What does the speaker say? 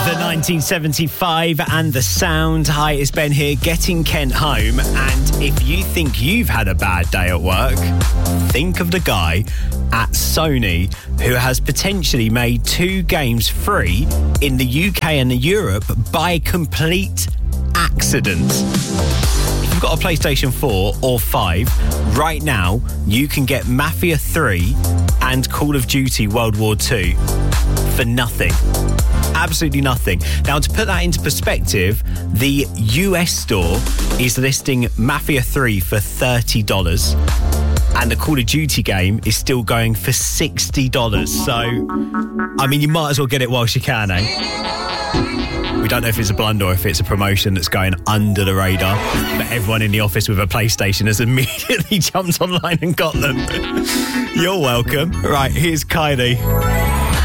The 1975 and the sound. Hi, it's Ben here, getting Kent home. And if you think you've had a bad day at work, think of the guy at Sony who has potentially made 2 games free in the UK and Europe by complete accident. If you've got a PlayStation 4 or 5, right now you can get Mafia 3 and Call of Duty World War II for nothing. Absolutely nothing. Now, to put that into perspective, the US store is listing Mafia 3 for $30 and the Call of Duty game is still going for $60. So, I mean, you might as well get it whilst you can, eh? We don't know if it's a blunder or if it's a promotion that's going under the radar, but everyone in the office with a PlayStation has immediately jumped online and got them. You're welcome. Right, here's Kylie.